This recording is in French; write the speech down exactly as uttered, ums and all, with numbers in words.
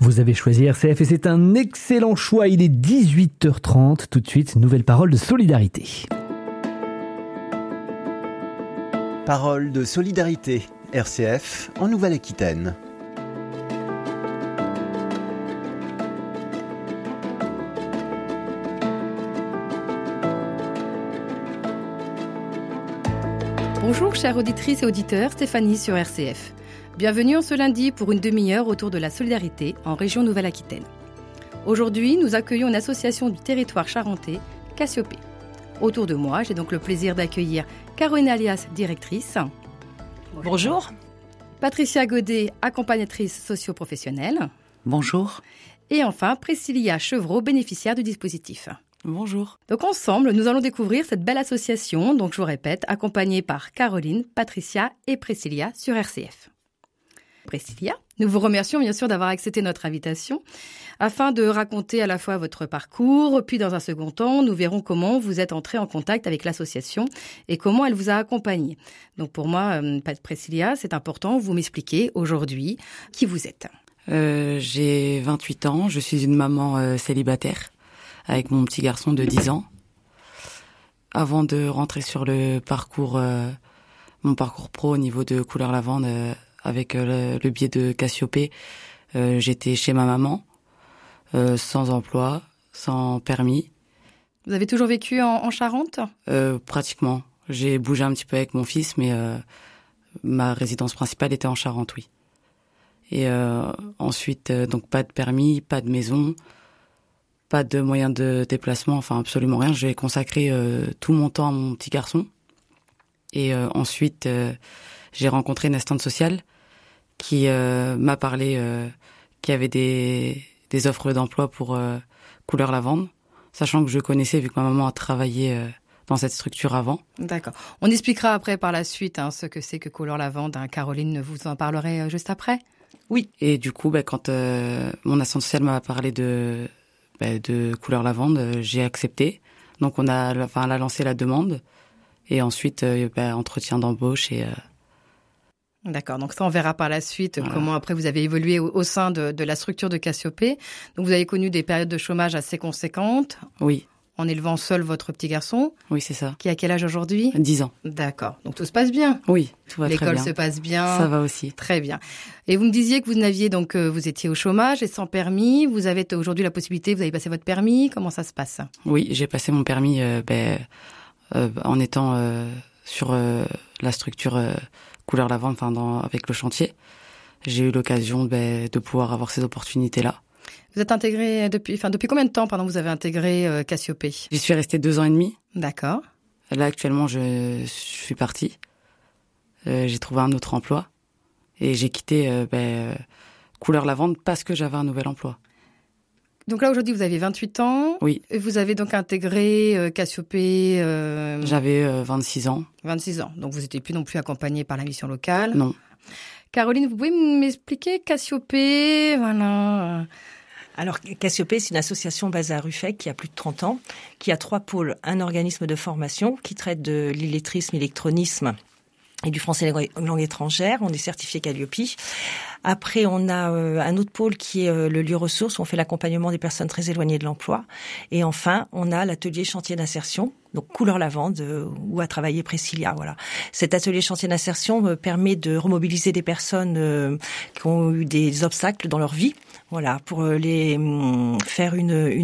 Vous avez choisi R C F et c'est un excellent choix. Il est dix-huit heures trente. Tout de suite, nouvelle parole de solidarité. Parole de solidarité, R C F en Nouvelle-Aquitaine. Bonjour chères auditrices et auditeurs, Stéphanie sur R C F. Bienvenue en ce lundi pour une demi-heure autour de la solidarité en région Nouvelle-Aquitaine. Aujourd'hui, nous accueillons une association du territoire charentais, Cassiopée. Autour de moi, j'ai donc le plaisir d'accueillir Caroline Alias, directrice. Bonjour. Bonjour. Patricia Godet, accompagnatrice socio-professionnelle. Bonjour. Et enfin, Priscilla Chevreau, bénéficiaire du dispositif. Bonjour. Donc ensemble, nous allons découvrir cette belle association, donc je vous répète, accompagnée par Caroline, Patricia et Priscilla sur R C F. Priscilla, nous vous remercions bien sûr d'avoir accepté notre invitation afin de raconter à la fois votre parcours, puis dans un second temps, nous verrons comment vous êtes entrée en contact avec l'association et comment elle vous a accompagné. Donc pour moi, Priscilla, c'est important, vous m'expliquez aujourd'hui qui vous êtes. Euh, j'ai vingt-huit ans, je suis une maman euh, célibataire avec mon petit garçon de dix ans. Avant de rentrer sur le parcours, euh, mon parcours pro au niveau de Couleur Lavande, euh, avec euh, le, le biais de Cassiopée, euh, j'étais chez ma maman, euh, sans emploi, sans permis. Vous avez toujours vécu en, en Charente ? euh, Pratiquement. J'ai bougé un petit peu avec mon fils, mais euh, ma résidence principale était en Charente, oui. Et euh, ensuite, euh, donc pas de permis, pas de maison, pas de moyens de déplacement, enfin absolument rien. J'ai consacré euh, tout mon temps à mon petit garçon. Et euh, ensuite, euh, j'ai rencontré une assistante sociale qui euh, m'a parlé euh, qu'il y avait des, des offres d'emploi pour euh, Couleur Lavande, sachant que je connaissais, vu que ma maman a travaillé euh, dans cette structure avant. D'accord. On expliquera après par la suite hein, ce que c'est que Couleur Lavande. Hein. Caroline, vous en parlerez euh, juste après ? Oui. Et du coup, bah, quand euh, mon assistante sociale m'a parlé de, bah, de Couleur Lavande, euh, j'ai accepté. Donc on a, enfin, elle a lancé la demande. Et ensuite, euh, bah, entretien d'embauche et... Euh, D'accord, donc ça on verra par la suite voilà. Comment après vous avez évolué au, au sein de, de la structure de Cassiopée. Donc vous avez connu des périodes de chômage assez conséquentes. Oui. En élevant seul votre petit garçon. Oui, c'est ça. Qui a quel âge aujourd'hui ? dix ans. D'accord, donc tout se passe bien. Oui, tout va très bien. L'école se passe bien. Ça va aussi. Très bien. Et vous me disiez que vous n'aviez donc, euh, vous étiez au chômage et sans permis. Vous avez aujourd'hui la possibilité, vous avez passé votre permis. Comment ça se passe ? Oui, j'ai passé mon permis euh, ben, euh, en étant euh, sur euh, la structure euh, Couleur Lavande, enfin dans, avec le chantier. J'ai eu l'occasion ben, de pouvoir avoir ces opportunités-là. Vous êtes intégré depuis, enfin depuis combien de temps, pardon, vous avez intégré euh, Cassiopée ? J'y suis restée deux ans et demi. D'accord. Là actuellement, je, je suis partie. Euh, j'ai trouvé un autre emploi et j'ai quitté euh, ben, Couleur Lavande parce que j'avais un nouvel emploi. Donc là, aujourd'hui, vous avez vingt-huit ans. Oui. Et vous avez donc intégré euh, Cassiopée... Euh... J'avais euh, vingt-six ans. vingt-six ans. Donc vous n'étiez plus non plus accompagnée par la mission locale. Non. Caroline, vous pouvez m'expliquer Cassiopée, voilà. Alors, Cassiopée, c'est une association basée à Ruffec qui a plus de trente ans, qui a trois pôles. Un organisme de formation qui traite de l'illettrisme, l'électronisme et du français langue étrangère. On est certifié Calliope. Après, on a euh, un autre pôle qui est euh, le lieu ressources où on fait l'accompagnement des personnes très éloignées de l'emploi. Et enfin, on a l'atelier chantier d'insertion, donc Couleur Lavande, euh, où a travaillé Priscilla. Voilà. Cet atelier chantier d'insertion me permet de remobiliser des personnes euh, qui ont eu des obstacles dans leur vie, voilà, pour euh, les euh, faire une, une